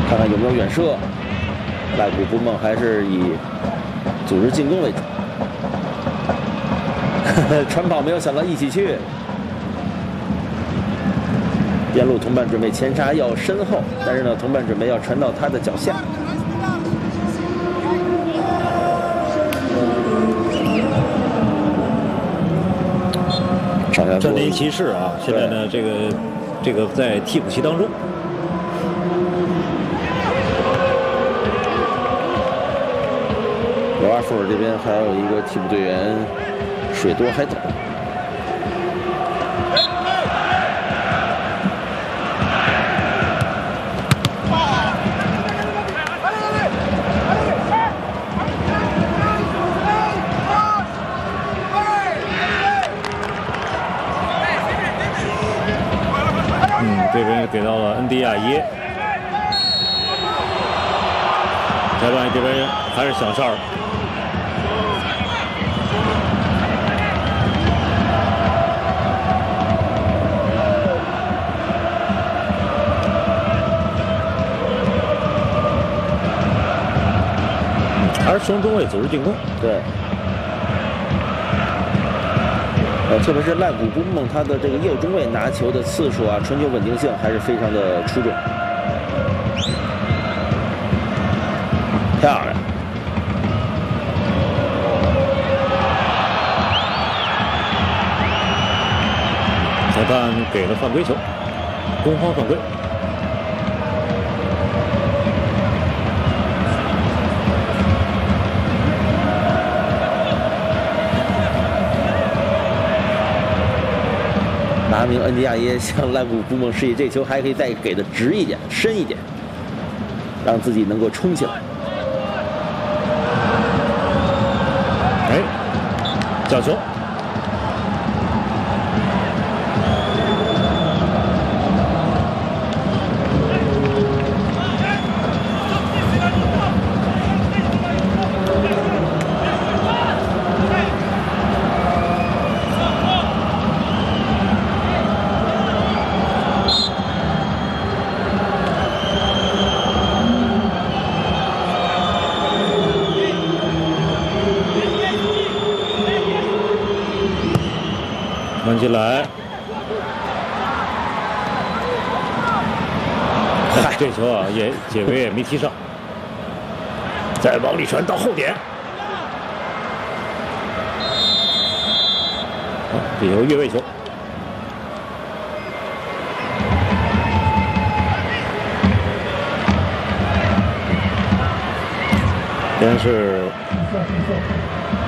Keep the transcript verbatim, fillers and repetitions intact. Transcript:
看看有没有远射。赖古布梦还是以组织进攻为主。传跑没有想到一起去。边路同伴准备前插要身后，但是呢，同伴准备要传到他的脚下。 战地骑士啊，现在呢，这个这个在替补席当中。 罗阿富尔这边还有一个替补队员水多海斗。 这边给到了恩迪亚耶，裁判这边还是响哨。还是从中卫组织进攻， 对。呃，特别是赖古布梦，他的这个右中卫拿球的次数啊，传球稳定性还是非常的出众，漂亮。 裁判给了犯规球，攻方犯规。 拿明恩迪亚耶向赖古布梦示意，这球还可以再给的直一点、深一点，让自己能够冲起来。 哎，角球。传起来，哎，这球啊也解围也没踢上，再往里传到后点，啊，这球越位球。先是